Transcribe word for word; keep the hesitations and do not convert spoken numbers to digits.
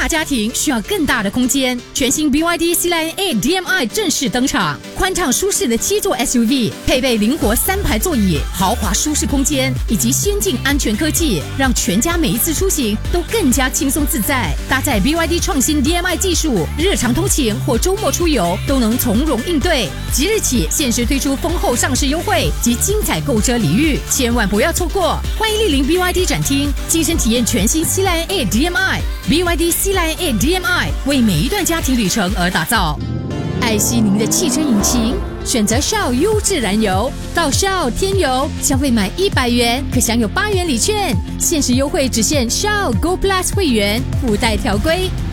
大家庭需要更大的空间，全新 B Y D C Line A D M I 正式登场，宽敞舒适的七座 S U V， 配备灵活三排座椅、豪华舒适空间以及先进安全科技，让全家每一次出行都更加轻松自在。搭载 B Y D 创新 D M I 技术，日常通勤或周末出游都能从容应对。即日起限时推出丰厚上市优惠及精彩购车礼遇，千万不要错过！欢迎莅临 B Y D 展厅，亲身体验全新 C Line A D M I。B Y D C Line A D M I 为每一段家庭旅程而打造。爱惜您的汽车引擎，选择 Shell 优质燃油。到 Shell 添油，消费满一百元可享有八元礼券，限时优惠只限 Shell Go Plus 会员，附带条规。